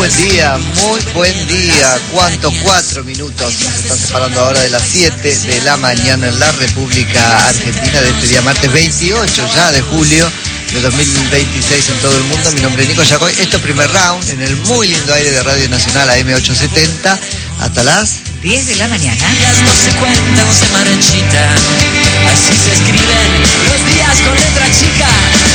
muy buen día. ¿Cuánto? 4 minutos. Se están separando ahora de las 7 de la mañana en la República Argentina de este día martes 28 ya de julio de 2026 en todo el mundo. Mi nombre es Nico Yacoy. Esto es Primer Round en el muy lindo aire de Radio Nacional AM870 hasta las 10 de la mañana. Días no se cuentan, no se marchitan. Así se escriben los días con letra chica.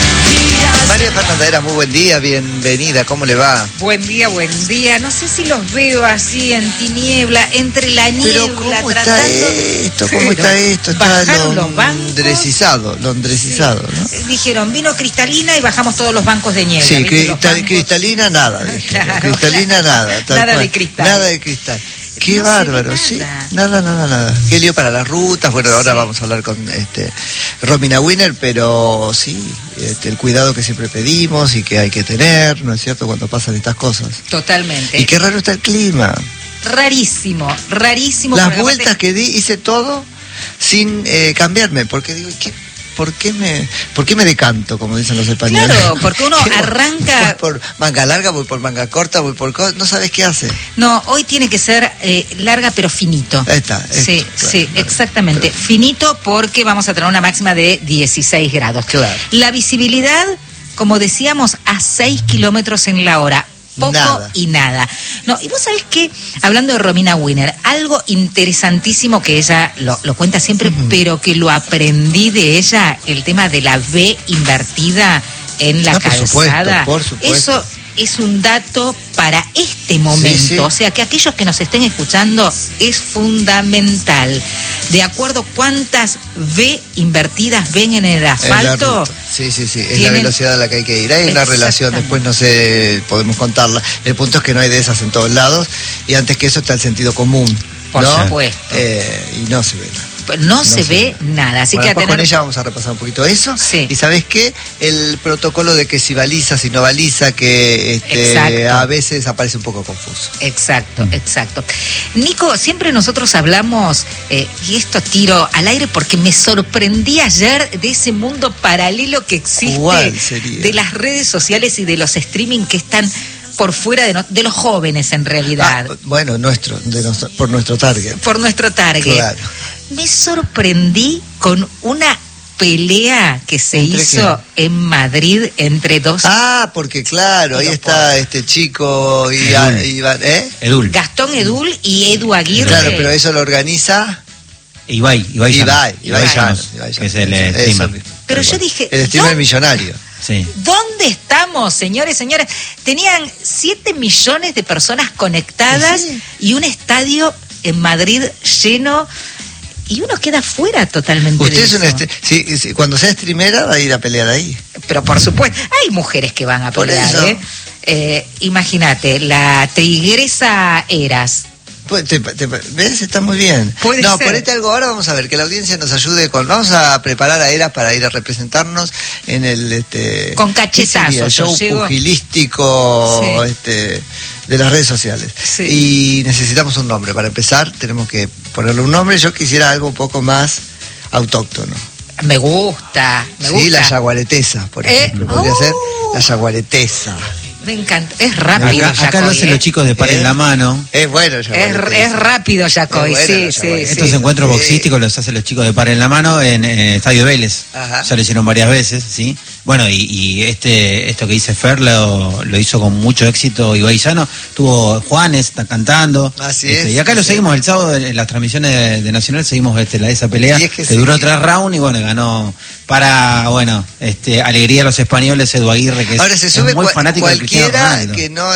María Fernanda, muy buen día, bienvenida, ¿cómo le va? Buen día. No sé si los veo así en tiniebla, entre la niebla. Pero ¿cómo está esto? ¿Cómo está esto? Está londresizado, ¿no? Dijeron, vino cristalina y bajamos todos los bancos de niebla. Sí, cristalina nada, claro. Cristalina nada. Nada de cristal. Nada de cristal. Qué no bárbaro, sí. Nada. Qué lío para las rutas. Bueno, ahora vamos a hablar con Romina Winner, pero sí, el cuidado que siempre pedimos y que hay que tener, ¿no es cierto?, cuando pasan estas cosas. Totalmente. Y qué raro está el clima. Rarísimo. Las vueltas que di, hice todo sin cambiarme, porque digo, ¿por qué me decanto, como dicen los españoles? Claro, porque uno arranca... Voy por manga larga, voy por manga corta, no sabes qué hace. No, hoy tiene que ser larga pero finito. Ahí está. Sí, exactamente. Claro. Finito porque vamos a tener una máxima de 16 grados. Claro. La visibilidad, como decíamos, a 6 kilómetros en la hora. Poco y nada. No, y vos sabés que, hablando de Romina Winner, algo interesantísimo que ella lo cuenta siempre, pero que lo aprendí de ella, el tema de la V invertida en la calzada. Por supuesto. Eso es un dato para este momento. Sí. O sea, que aquellos que nos estén escuchando es fundamental. De acuerdo cuántas V invertidas ven en el asfalto. Sí, es la velocidad a la que hay que ir. Hay una relación, después no sé, podemos contarla. El punto es que no hay de esas en todos lados. Y antes que eso está el sentido común. Por supuesto. Y no se ve nada. No se ve nada, así que con ella vamos a repasar un poquito eso. Sí. Y ¿sabés qué? El protocolo de que si baliza, si no baliza, que a veces aparece un poco confuso. Exacto. Nico, siempre nosotros hablamos, y esto tiro al aire porque me sorprendí ayer de ese mundo paralelo que existe. ¿Cuál sería? De las redes sociales y de los streaming que están por fuera de los jóvenes en realidad. Bueno, por nuestro target. Por nuestro target. Claro. Me sorprendí con una pelea que se hizo en Madrid entre dos. Porque claro, ahí está este chico Edul. Gastón Edul y Edu Aguirre. Claro, pero eso lo organiza Ibai Llanos, que es el streamer. Pero yo dije, el streamer millonario. Sí. ¿Dónde estamos, señores? Tenían 7 millones de personas conectadas y un estadio en Madrid lleno. Y uno queda fuera totalmente. Usted es sí, cuando sea streamera va a ir a pelear ahí. Pero por supuesto, hay mujeres que van a pelear, imagínate, la tigresa Eras. ¿Ves? Está muy bien. No, ponete algo ahora, vamos a ver, que la audiencia nos ayude vamos a preparar a Eras para ir a representarnos en el con cachetazos, el show pugilístico, de las redes sociales. Sí. Y necesitamos un nombre. Para empezar, tenemos que ponerle un nombre. Yo quisiera algo un poco más autóctono. Me gusta. Sí, la yaguaretesa, por ejemplo. Podría ser la yaguaretesa. Me encanta, es rápido. Acá lo hacen los chicos de Par en la Mano. Es bueno, es rápido, Yacoy. Estos encuentros boxísticos los hacen los chicos de Par en la Mano en Estadio Vélez. Ajá. Ya lo hicieron varias veces, ¿sí? Bueno, y esto que dice Fer lo hizo con mucho éxito Ibai Llanos. Tuvo Juanes, está cantando. Así es. Y acá lo seguimos el sábado en las transmisiones de Nacional, seguimos esa pelea que duró 3 rounds y ganó para, alegría a los españoles, Edu Aguirre, que ahora se sube muy fanático de Cristiano Ronaldo.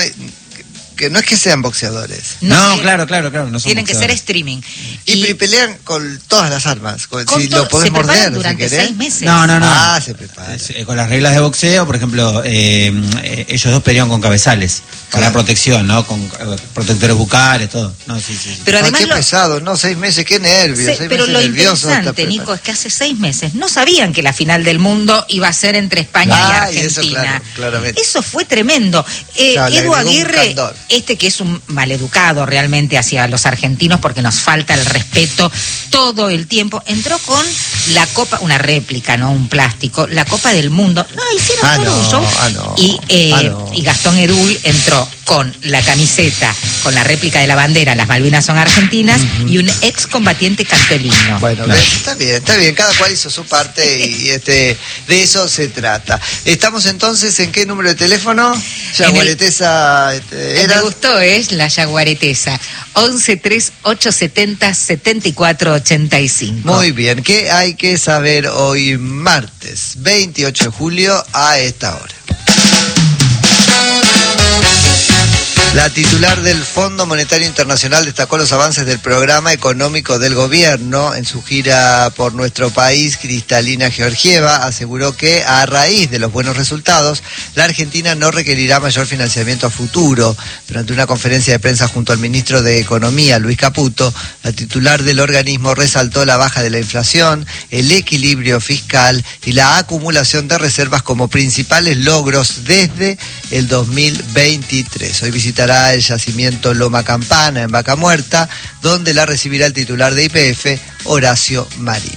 Que no es que sean boxeadores. No, claro. No son tienen que ser streaming. Y pelean con todas las armas. Si lo podés morder, durante 6 meses. No. Se preparan. Con las reglas de boxeo, por ejemplo, ellos dos pelean con cabezales. Para la protección, ¿no? Con protectores bucales, todo. No, sí. Pero además qué pesado, ¿no? 6 meses, qué nervios. Pero lo interesante, Nico, es que hace 6 meses no sabían que la final del mundo iba a ser entre España y Argentina. Eso, claramente. Eso fue tremendo. Edu Aguirre, que es un maleducado realmente hacia los argentinos porque nos falta el respeto todo el tiempo, entró con la copa, una réplica, no un plástico, la Copa del Mundo. No, hicieron todo un show. Y Gastón Edul entró foto con la camiseta, con la réplica de la bandera, las Malvinas son argentinas, y un excombatiente cantó el himno. Bueno, está bien, cada cual hizo su parte y de eso se trata. Estamos entonces, ¿en qué número de teléfono? Yaguaretesa, me gustó, la Yaguaretesa. 11-3870-7485. Muy bien, ¿qué hay que saber hoy martes 28 de julio a esta hora? La titular del Fondo Monetario Internacional destacó los avances del programa económico del gobierno. En su gira por nuestro país, Kristalina Georgieva aseguró que a raíz de los buenos resultados, la Argentina no requerirá mayor financiamiento a futuro. Durante una conferencia de prensa junto al ministro de Economía, Luis Caputo, la titular del organismo resaltó la baja de la inflación, el equilibrio fiscal y la acumulación de reservas como principales logros desde el 2023. Hoy visitará el yacimiento Loma Campana en Vaca Muerta, donde la recibirá el titular de YPF, Horacio Marín.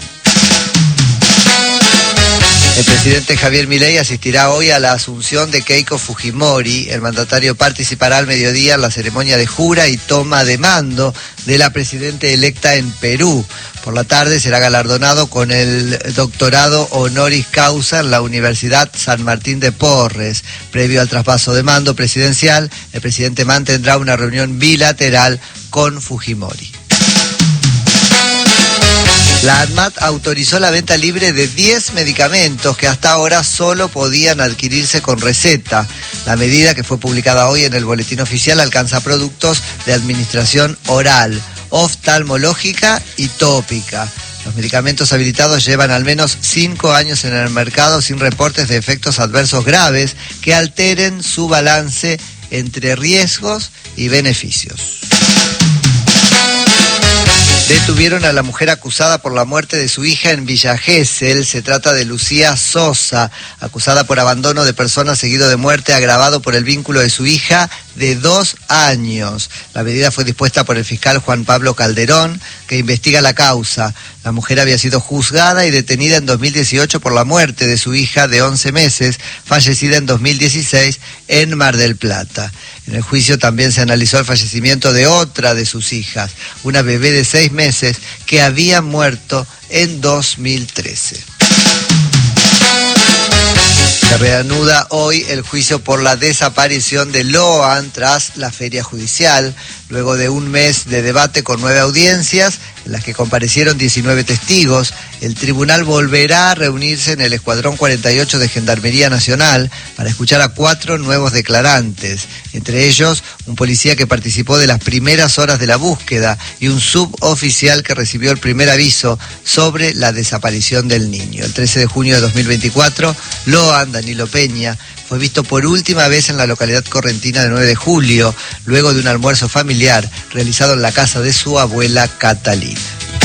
El presidente Javier Milei asistirá hoy a la asunción de Keiko Fujimori. El mandatario participará al mediodía en la ceremonia de jura y toma de mando de la presidenta electa en Perú. Por la tarde será galardonado con el doctorado honoris causa en la Universidad San Martín de Porres. Previo al traspaso de mando presidencial, el presidente mantendrá una reunión bilateral con Fujimori. La ANMAT autorizó la venta libre de 10 medicamentos que hasta ahora solo podían adquirirse con receta. La medida, que fue publicada hoy en el Boletín Oficial, alcanza productos de administración oral, oftalmológica y tópica. Los medicamentos habilitados llevan al menos 5 años en el mercado sin reportes de efectos adversos graves que alteren su balance entre riesgos y beneficios. Detuvieron a la mujer acusada por la muerte de su hija en Villa Gesell. Se trata de Lucía Sosa, acusada por abandono de persona seguido de muerte agravado por el vínculo de su hija de 2 años. La medida fue dispuesta por el fiscal Juan Pablo Calderón, que investiga la causa. La mujer había sido juzgada y detenida en 2018 por la muerte de su hija de 11 meses, fallecida en 2016 en Mar del Plata. En el juicio también se analizó el fallecimiento de otra de sus hijas, una bebé de 6 meses que había muerto en 2013. Se reanuda hoy el juicio por la desaparición de Loan tras la feria judicial, luego de un mes de debate con 9 audiencias, en las que comparecieron 19 testigos. El tribunal volverá a reunirse en el Escuadrón 48 de Gendarmería Nacional para escuchar a 4 nuevos declarantes, entre ellos un policía que participó de las primeras horas de la búsqueda y un suboficial que recibió el primer aviso sobre la desaparición del niño. El 13 de junio de 2024, Loan Danilo Peña fue visto por última vez en la localidad correntina de 9 de julio, luego de un almuerzo familiar realizado en la casa de su abuela Catalina.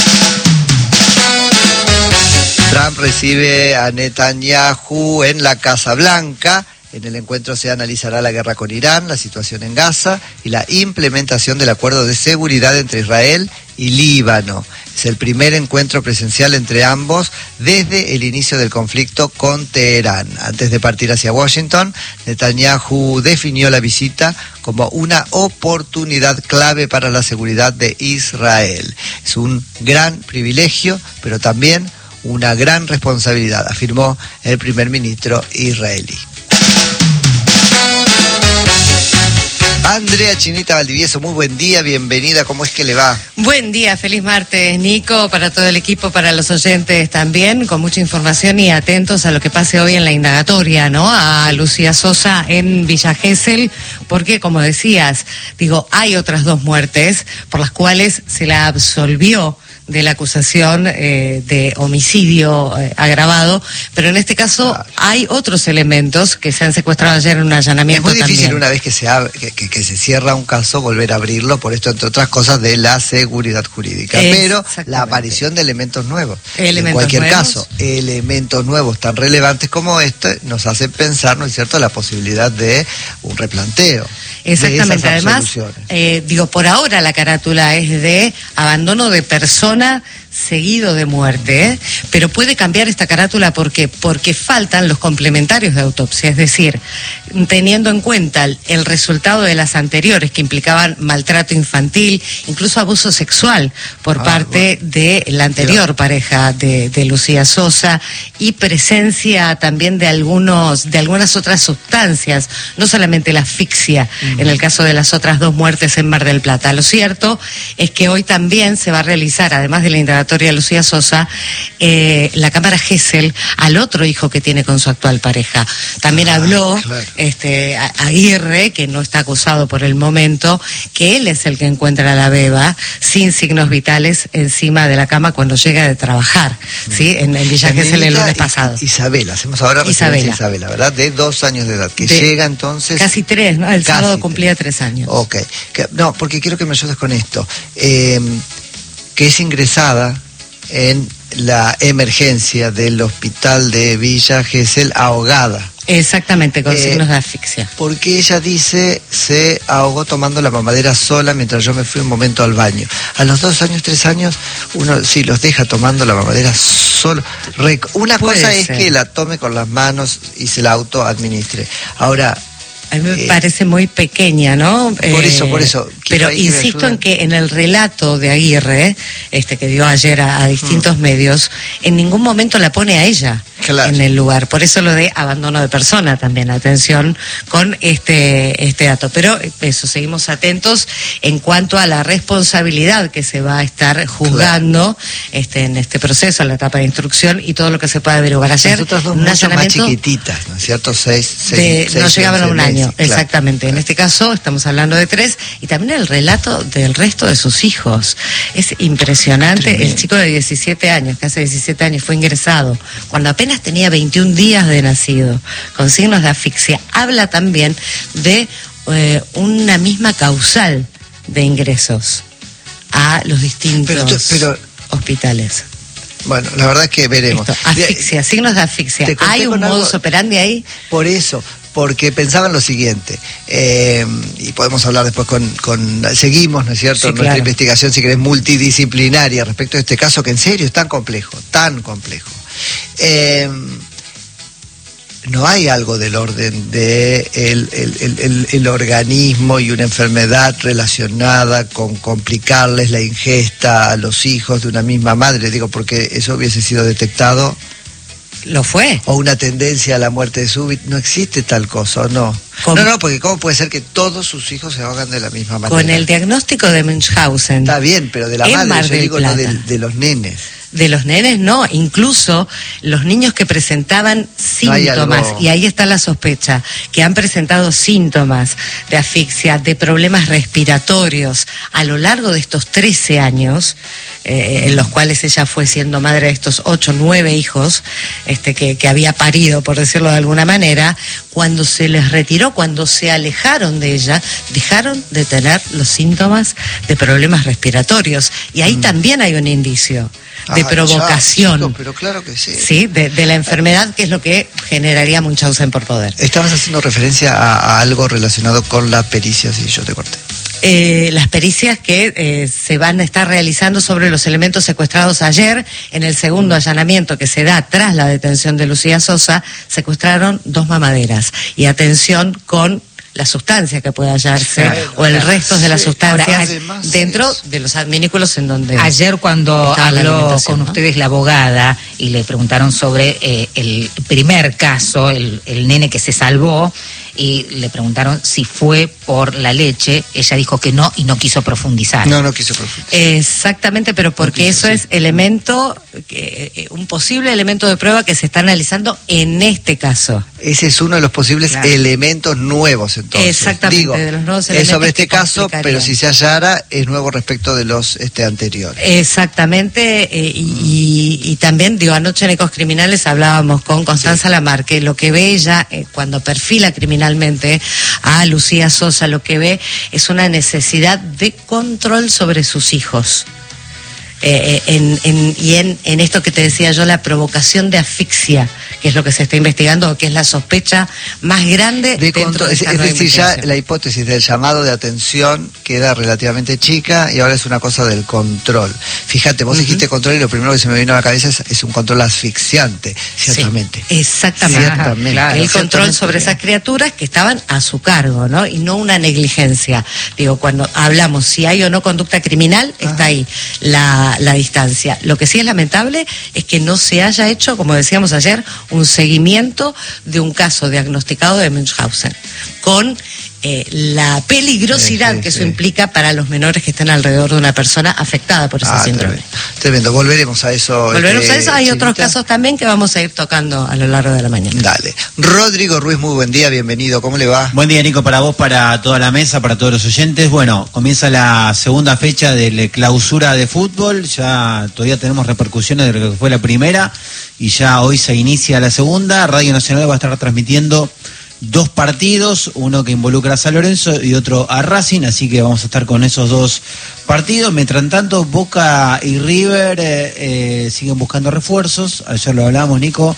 Trump recibe a Netanyahu en la Casa Blanca. En el encuentro se analizará la guerra con Irán, la situación en Gaza y la implementación del acuerdo de seguridad entre Israel y Líbano. Es el primer encuentro presencial entre ambos desde el inicio del conflicto con Teherán. Antes de partir hacia Washington, Netanyahu definió la visita como una oportunidad clave para la seguridad de Israel. Es un gran privilegio, pero también una gran responsabilidad, afirmó el primer ministro israelí. Andrea Chinita Valdivieso, muy buen día, bienvenida, ¿cómo es que le va? Buen día, feliz martes, Nico, para todo el equipo, para los oyentes también, con mucha información y atentos a lo que pase hoy en la indagatoria, ¿no? A Lucía Sosa en Villa Gesell, porque como decías, hay otras 2 muertes por las cuales se la absolvió de la acusación de homicidio agravado, pero en este caso hay otros elementos que se han secuestrado ayer en un allanamiento. Es muy difícil también. Una vez que se cierra un caso volver a abrirlo, por esto entre otras cosas de la seguridad jurídica, pero la aparición de elementos nuevos. En cualquier caso, elementos nuevos tan relevantes como este nos hacen pensar, ¿no es cierto?, la posibilidad de un replanteo. Exactamente, además, por ahora la carátula es de abandono de persona seguido de muerte, pero puede cambiar esta carátula porque faltan los complementarios de autopsia, es decir, teniendo en cuenta el resultado de las anteriores que implicaban maltrato infantil, incluso abuso sexual por parte de la anterior pareja de Lucía Sosa, y presencia también de algunas otras sustancias, no solamente la asfixia en el caso de las otras 2 muertes en Mar del Plata. Lo cierto es que hoy también se va a realizar, además de la indagatoria de Lucía Sosa, la cámara Gesell al otro hijo que tiene con su actual pareja. También habló Aguirre, que no está acusado por el momento, que él es el que encuentra a la beba sin signos vitales encima de la cama cuando llega de trabajar, ¿sí? En Villa Gesell el lunes pasado. Isabela, hacemos ahora referencia a Isabela, ¿verdad? De 2 años de edad, que llega entonces... Casi 3, ¿no? El sábado cumplía 3 años. Ok. No, porque quiero que me ayudes con esto. Que es ingresada en la emergencia del hospital de Villa Gesell ahogada. Exactamente, con signos de asfixia. Porque ella dice, se ahogó tomando la mamadera sola mientras yo me fui un momento al baño. A los 2 años, 3 años, uno sí los deja tomando la mamadera solo. Una cosa es que la tome con las manos y se la autoadministre. Ahora... A mí me parece muy pequeña, ¿no? Por eso. Pero insisto en que en el relato de Aguirre, que dio ayer a distintos medios, en ningún momento la pone a ella en el lugar. Por eso lo de abandono de persona también. Atención con este dato. Pero eso, seguimos atentos en cuanto a la responsabilidad que se va a estar juzgando en este proceso, en la etapa de instrucción y todo lo que se pueda averiguar. Ayer, las otras 2 mucho más chiquititas, ¿no es cierto? 6 no llegaban a un año. Exactamente, claro. En este caso estamos hablando de 3, y también el relato del resto de sus hijos. Es impresionante. Tremendo. El chico de 17 años, que hace 17 años fue ingresado, cuando apenas tenía 21 días de nacido, con signos de asfixia. Habla también de una misma causal de ingresos a los distintos hospitales. Bueno, la verdad es que veremos. Asfixia, signos de asfixia. ¿Hay un modus operandi ahí? Por eso, porque pensaba en lo siguiente, y podemos hablar después seguimos, ¿no es cierto?, nuestra investigación, si querés, multidisciplinaria respecto a este caso, que en serio es tan complejo. No hay algo del orden de el organismo y una enfermedad relacionada con complicarles la ingesta a los hijos de una misma madre, digo, porque eso hubiese sido detectado. Lo fue. O una tendencia a la muerte súbita. No existe tal cosa, ¿no? No, porque ¿cómo puede ser que todos sus hijos se ahogan de la misma manera? Con el diagnóstico de Munchausen. Está bien, pero de la madre, yo digo, no de los nenes. De los nenes no, incluso los niños que presentaban síntomas, y ahí está la sospecha, que han presentado síntomas de asfixia, de problemas respiratorios a lo largo de estos 13 años, en los cuales ella fue siendo madre de estos 8, 9 hijos que había parido, por decirlo de alguna manera. Cuando se les retiró, cuando se alejaron de ella, dejaron de tener los síntomas de problemas respiratorios, y ahí también hay un indicio de provocación, chicos, pero claro que sí. Sí, de la enfermedad, que es lo que generaría Munchausen por poder. Estabas haciendo referencia a algo relacionado con la pericia, si yo te corté. Las pericias que se van a estar realizando sobre los elementos secuestrados ayer. En el segundo allanamiento que se da tras la detención de Lucía Sosa, secuestraron 2 mamaderas. Y atención con la sustancia que puede hallarse, o el resto de las sustancias dentro de los adminículos en donde... Ayer cuando habló con ustedes la abogada y le preguntaron sobre el primer caso, el nene que se salvó, y le preguntaron si fue por la leche, ella dijo que no y no quiso profundizar. No quiso profundizar. Exactamente, pero porque eso es elemento, un posible elemento de prueba que se está analizando en este caso. Ese es uno de los posibles elementos nuevos, entonces. Exactamente, digo, de los nuevos elementos. Es sobre este caso, pero si se hallara, es nuevo respecto de los anteriores. Exactamente, y también, anoche en Ecos Criminales hablábamos con Constanza Lamar, que lo que ve ella cuando perfila criminalmente a Lucía Sosa, lo que ve es una necesidad de control sobre sus hijos. En esto que te decía yo, la provocación de asfixia que es lo que se está investigando, o que es la sospecha más grande dentro de esta es decir, ya investigación. la hipótesis del llamado de atención queda relativamente chica y ahora es una cosa del control. Fíjate, vos dijiste control y lo primero que se me vino a la cabeza es un control asfixiante, ciertamente. Sí, exactamente. Ciertamente. Claro, el control sobre esas criaturas que estaban a su cargo, ¿no? Y no una negligencia. Digo, cuando hablamos si hay o no conducta criminal, está ahí la distancia. Lo que sí es lamentable es que no se haya hecho, como decíamos ayer, un seguimiento de un caso diagnosticado de Münchhausen, con la peligrosidad que eso implica para los menores que estén alrededor de una persona afectada por ese síndrome. Tremendo. Volveremos a eso. Hay otros casos también que vamos a ir tocando a lo largo de la mañana. Dale. Rodrigo Ruiz, muy buen día, bienvenido. ¿Cómo le va? Buen día, Nico, para vos, para toda la mesa, para todos los oyentes. Bueno, comienza la segunda fecha de la clausura de fútbol. Ya todavía tenemos repercusiones de lo que fue la primera y ya hoy se inicia la segunda. Radio Nacional va a estar transmitiendo 2 partidos, uno que involucra a San Lorenzo y otro a Racing, así que vamos a estar con esos 2 partidos. Mientras tanto, Boca y River siguen buscando refuerzos. Ayer lo hablábamos, Nico.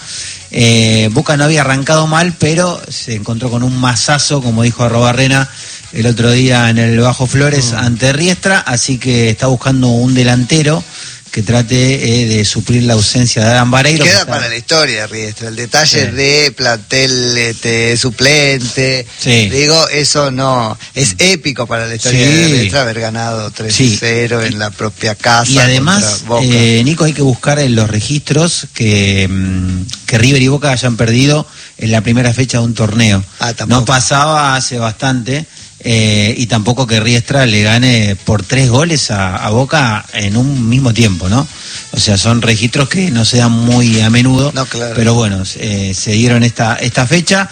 Boca no había arrancado mal, pero se encontró con un mazazo, como dijo Arrobarrena el otro día en el Bajo Flores ante Riestra, así que está buscando un delantero que trate de suplir la ausencia de Adam Vareiro. Queda para la historia, Riestra, el detalle de plantel suplente. Sí. Digo, eso no es épico para la historia de Riestra, haber ganado 3-0 en la propia casa. Y además, Nico, hay que buscar en los registros que River y Boca hayan perdido en la primera fecha de un torneo. No pasaba hace bastante. Y tampoco que Riestra le gane por 3 goles a Boca en un mismo tiempo, ¿no? O sea, son registros que no se dan muy a menudo, claro. Pero bueno, se dieron esta fecha.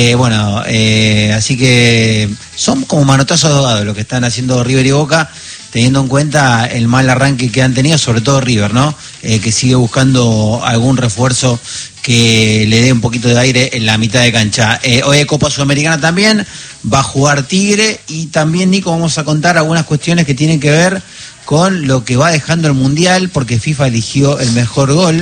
Así que son como manotazos ahogados lo que están haciendo River y Boca, teniendo en cuenta el mal arranque que han tenido, sobre todo River, ¿no? Que sigue buscando algún refuerzo que le dé un poquito de aire en la mitad de cancha. Hoy hay Copa Sudamericana también, va a jugar Tigre, y también, Nico, vamos a contar algunas cuestiones que tienen que ver con lo que va dejando el Mundial, porque FIFA eligió el mejor gol.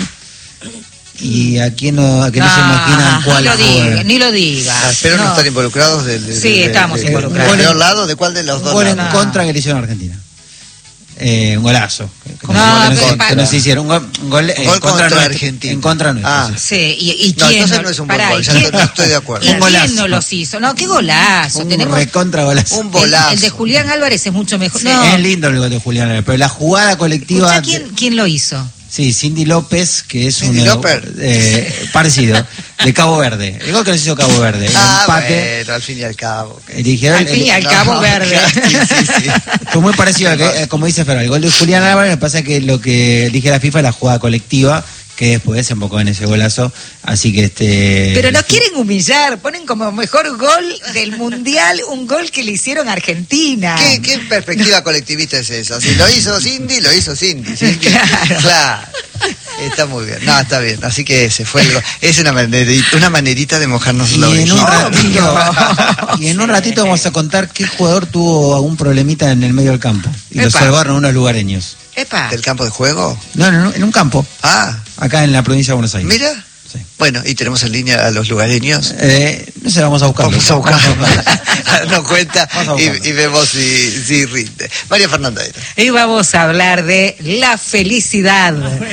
Y aquí no se imaginan cuál fue. Ni lo digas. Pero no están involucrados sí, estamos involucrados. ¿De peor lado? ¿De cuál de los dos? Un gol en contra que le hicieron a Argentina. Un golazo. No se hicieron un gol contra Argentina. En contra nuestra. Sí, y quién. Entonces no es un buen gol, ya no estoy de acuerdo. ¿Y quién no los hizo? No, qué golazo. Recontra golazo. Un golazo. El de Julián Álvarez es mucho mejor. Sí, es lindo el gol de Julián Álvarez, pero la jugada colectiva. ¿Quién lo hizo? Sí, Cindy López, que es parecido, de Cabo Verde. El gol que nos hizo Cabo Verde. El empate. Bueno, al fin y al cabo. Cabo Verde. Sí. Fue muy parecido, como dice Ferro, el gol de Julián Álvarez. Me pasa que lo que dije la FIFA es la jugada colectiva, que después desembocó en ese golazo, así que Pero lo quieren humillar, ponen como mejor gol del Mundial un gol que le hicieron a Argentina. ¿Qué perspectiva colectivista es esa? Si lo hizo Cindy, lo hizo Cindy. Claro. Está muy bien. No, está bien. Así que se fue. Es una manerita de mojarnos la oreja. Y en un ratito vamos a contar qué jugador tuvo algún problemita en el medio del campo. Y lo salvaron unos lugareños. ¿Del campo de juego? No, en un campo. Acá en la provincia de Buenos Aires. Mira. Sí. Bueno, y tenemos en línea a los lugareños. No sé, vamos a buscarlo. Nos cuenta y vemos si rinde. María Fernanda. Y vamos a hablar de la felicidad.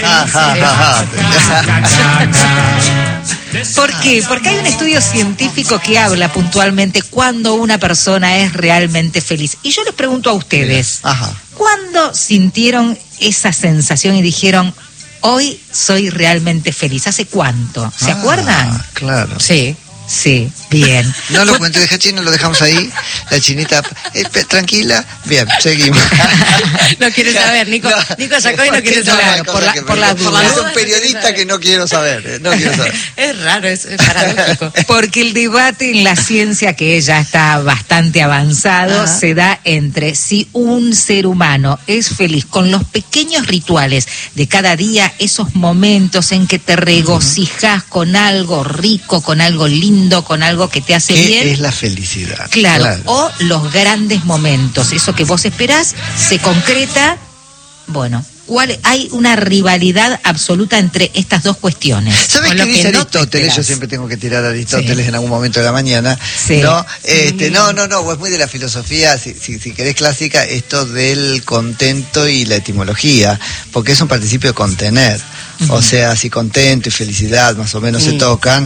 ¿Por qué? Porque hay un estudio científico que habla puntualmente cuando una persona es realmente feliz. Y yo les pregunto a ustedes, ¿cuándo sintieron esa sensación y dijeron, hoy soy realmente feliz? ¿Hace cuánto? ¿Se acuerdan? Claro. Sí, bien. No lo cuento, deja chino, lo dejamos ahí. La chinita, tranquila. Bien, seguimos. No quiere saber, Nico sacó y no quiere saber. Por las dudas. Es un periodista que no quiero saber. Es raro, es paradójico. Porque el debate en la ciencia, que ya está bastante avanzado, se da entre si un ser humano es feliz con los pequeños rituales de cada día, esos momentos en que te regocijas con algo rico, con algo lindo, con algo que te hace bien. ¿Qué es la felicidad? Claro, o los grandes momentos, eso que vos esperás, se concreta. Bueno, hay una rivalidad absoluta entre estas dos cuestiones. ¿Sabes qué dice Aristóteles? Yo siempre tengo que tirar a Aristóteles en algún momento de la mañana. Sí. No, es muy de la filosofía, si querés clásica, esto del contento y la etimología, porque es un participio de contener. O sea, si contento y felicidad más o menos se tocan,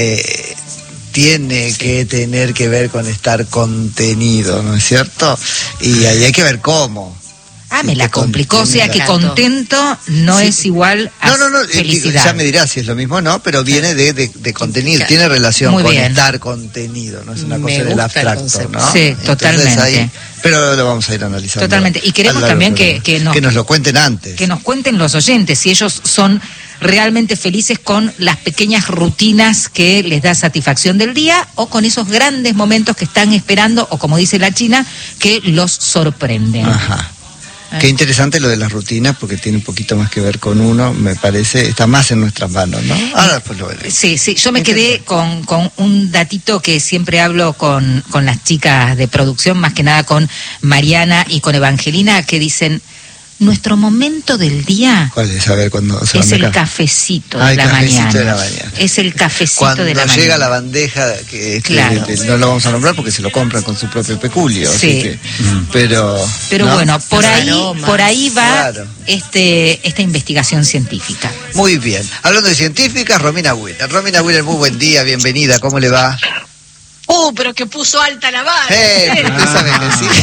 tiene que tener que ver con estar contenido, ¿no es cierto? Y ahí hay que ver cómo. Me la complicó, o sea que contento no es igual a felicidad. Ya me dirás si es lo mismo o no, pero viene de contenido, tiene relación con estar contenido, no es una cosa del abstracto, ¿no? Sí, totalmente. Pero lo vamos a ir analizando. Totalmente, y queremos también que nos lo cuenten antes. Que nos cuenten los oyentes, si ellos son realmente felices con las pequeñas rutinas que les da satisfacción del día o con esos grandes momentos que están esperando, o como dice la China, que los sorprenden. Ajá. Qué interesante lo de las rutinas, porque tiene un poquito más que ver con uno, me parece, está más en nuestras manos, ¿no? Ahora después lo veremos. Sí, yo me quedé con un datito que siempre hablo con las chicas de producción, más que nada con Mariana y con Evangelina, que dicen, nuestro momento del día. ¿Cuál es? A ver, cuando se es el cafecito de la mañana. Es el cafecito de la mañana. Cuando llega la bandeja, que no lo vamos a nombrar porque se lo compran con su propio peculio. Sí. Así que, pero ¿no? Bueno, por ahí va esta investigación científica. Muy bien. Hablando de científicas, Romina Wheeler. Romina Wheeler, muy buen día, bienvenida. ¿Cómo le va? Pero que puso alta la vara. Usted sabe decir.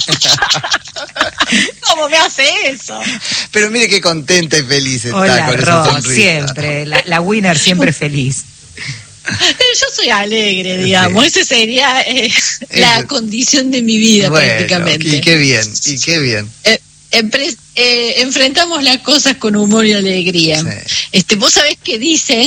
¿Cómo me hace eso? Pero mire qué contenta y feliz está. Hola, con Ro, esa sonrisa. siempre, la winner siempre feliz. Yo soy alegre, digamos. Esa sería la condición de mi vida, prácticamente. Y qué bien. Enfrentamos las cosas con humor y alegría. Sí. Vos sabés que dicen